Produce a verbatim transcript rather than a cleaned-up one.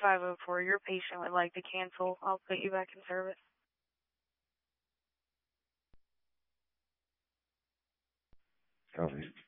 five oh four. Your patient would like to cancel. I'll put you back in service. Copy.